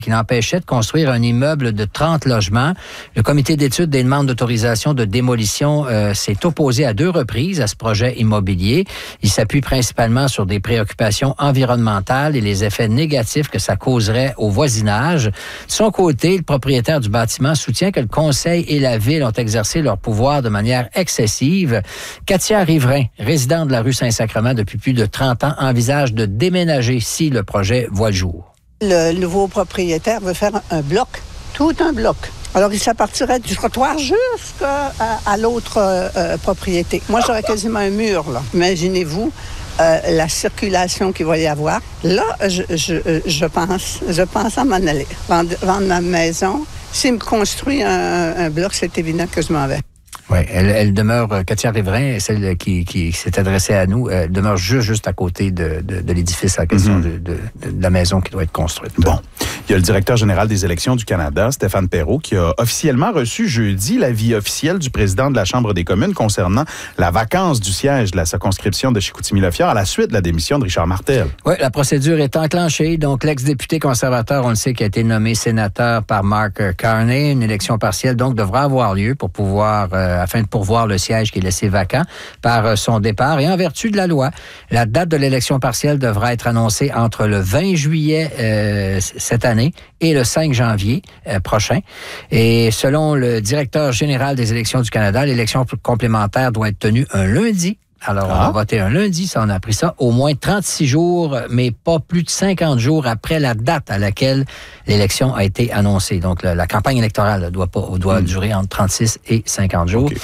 qui l'empêchait de construire un immeuble de 30 logements. Le comité d'études des demandes d'autorisation de démolition s'est opposé à 2 reprises à ce projet immobilier. Il s'appuie principalement sur des préoccupations environnementales et les effets négatifs que ça causerait au voisinage. De son côté, le propriétaire du bâtiment soutient que le conseil et la ville ont exercé leur pouvoir de manière excessive. Katia Riverain, résidente de la rue Saint-Sacrement depuis plus de 30 ans, envisage de déménager si le projet voit le jour. Le nouveau propriétaire veut faire un bloc, tout un bloc. Alors, ça partirait du trottoir jusqu'à l'autre propriété. Moi, j'aurais quasiment un mur, là. Imaginez-vous la circulation qu'il va y avoir. Là, je pense à m'en aller. Vendre ma maison. S'il me construit un bloc, c'est évident que je m'en vais. Oui, elle demeure, Katia Riverain, celle qui s'est adressée à nous, elle demeure juste à côté de l'édifice en question, de la maison qui doit être construite. Bon. Il y a le directeur général des élections du Canada, Stéphane Perreault, qui a officiellement reçu jeudi l'avis officiel du président de la Chambre des communes concernant la vacance du siège de la circonscription de Chicoutimi-Le-Fjord à la suite de la démission de Richard Martel. Oui, la procédure est enclenchée. Donc, l'ex-député conservateur, on le sait, qui a été nommé sénateur par Mark Carney, une élection partielle, donc, devra avoir lieu pour pouvoir, afin de pourvoir le siège qui est laissé vacant par son départ. Et en vertu de la loi, la date de l'élection partielle devra être annoncée entre le 20 juillet cette année et le 5 janvier prochain. Et selon le directeur général des élections du Canada, l'élection complémentaire doit être tenue un lundi. Alors, on va voter un lundi, ça, on a appris ça, au moins 36 jours, mais pas plus de 50 jours après la date à laquelle l'élection a été annoncée. Donc, la campagne électorale doit durer entre 36 et 50 jours. Okay.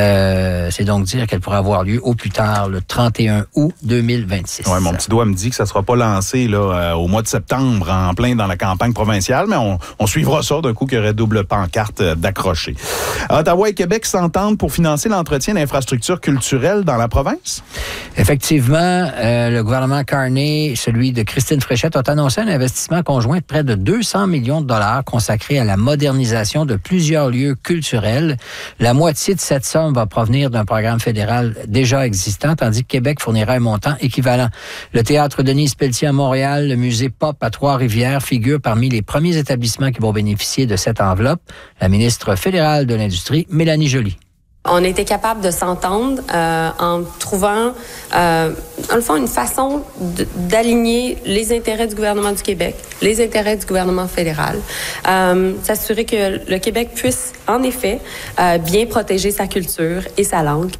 C'est donc dire qu'elle pourra avoir lieu au plus tard le 31 août 2026. Oui, mon petit doigt me dit que ça ne sera pas lancé là, au mois de septembre, en plein dans la campagne provinciale, mais on suivra ça d'un coup qu'il y aurait double pancarte d'accrocher. Ottawa et Québec s'entendent pour financer l'entretien d'infrastructures culturelles dans la province. Effectivement, le gouvernement Carney, celui de Christine Fréchette, a annoncé un investissement conjoint de près de 200 millions de dollars consacré à la modernisation de plusieurs lieux culturels. La moitié de cette somme va provenir d'un programme fédéral déjà existant, tandis que Québec fournira un montant équivalent. Le Théâtre Denise Pelletier à Montréal, le Musée Pop à Trois-Rivières figurent parmi les premiers établissements qui vont bénéficier de cette enveloppe. La ministre fédérale de l'Industrie, Mélanie Joly. On a été capable de s'entendre en trouvant, dans le fond, une façon d'aligner les intérêts du gouvernement du Québec, les intérêts du gouvernement fédéral, s'assurer que le Québec puisse, en effet, bien protéger sa culture et sa langue.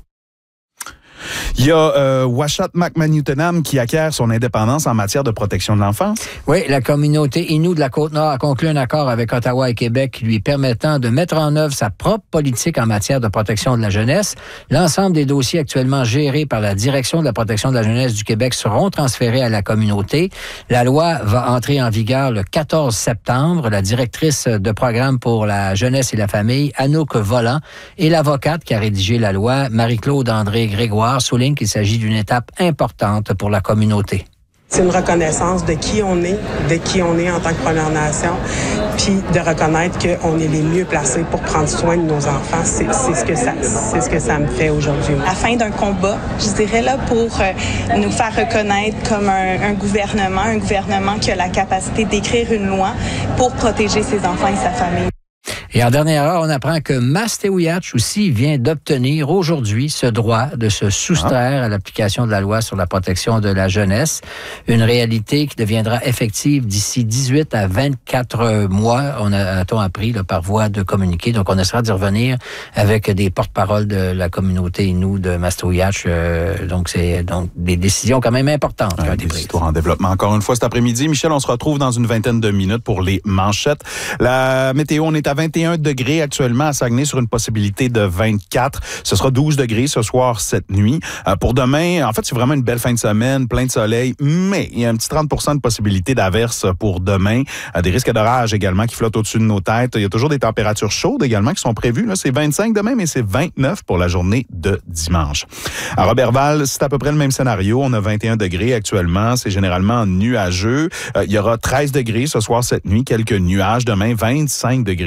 Il y a Uashat Macmaniutenam qui acquiert son indépendance en matière de protection de l'enfance. Oui, la communauté Innu de la Côte-Nord a conclu un accord avec Ottawa et Québec lui permettant de mettre en œuvre sa propre politique en matière de protection de la jeunesse. L'ensemble des dossiers actuellement gérés par la Direction de la protection de la jeunesse du Québec seront transférés à la communauté. La loi va entrer en vigueur le 14 septembre. La directrice de programme pour la jeunesse et la famille, Anouk Volant, et l'avocate qui a rédigé la loi, Marie-Claude André Grégoire, souligne qu'il s'agit d'une étape importante pour la communauté. C'est une reconnaissance de qui on est en tant que Première Nation, puis de reconnaître qu'on est les mieux placés pour prendre soin de nos enfants. C'est ce que ça me fait aujourd'hui. À la fin d'un combat, je dirais, là, pour nous faire reconnaître comme un gouvernement qui a la capacité d'écrire une loi pour protéger ses enfants et sa famille. Et en dernière heure, on apprend que Mastéouiatch aussi vient d'obtenir aujourd'hui ce droit de se soustraire à l'application de la loi sur la protection de la jeunesse. Une réalité qui deviendra effective d'ici 18 à 24 mois, a-t-on appris là, par voie de communiqué. Donc, on essaiera d'y revenir avec des porte-paroles de la communauté Innu de Mastéouiatch. Donc, c'est des décisions quand même importantes qui ont été prises. Histoire en développement encore une fois cet après-midi. Michel, on se retrouve dans une vingtaine de minutes pour les manchettes. La météo, on est à 21 degrés actuellement à Saguenay sur une possibilité de 24. Ce sera 12 degrés ce soir, cette nuit. Pour demain, en fait, c'est vraiment une belle fin de semaine, plein de soleil, mais il y a un petit 30% de possibilité d'averse pour demain. Des risques d'orage également qui flottent au-dessus de nos têtes. Il y a toujours des températures chaudes également qui sont prévues. Là, c'est 25 demain, mais c'est 29 pour la journée de dimanche. À Robertval, c'est à peu près le même scénario. On a 21 degrés actuellement. C'est généralement nuageux. Il y aura 13 degrés ce soir, cette nuit. Quelques nuages. Demain, 25 degrés généralement.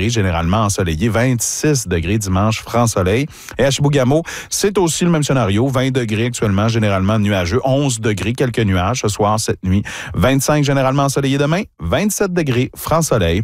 généralement ensoleillé. 26 degrés dimanche, franc soleil. Et à Chibougamau, c'est aussi le même scénario. 20 degrés actuellement, généralement nuageux. 11 degrés, quelques nuages ce soir, cette nuit. 25 généralement ensoleillé demain. 27 degrés, franc soleil.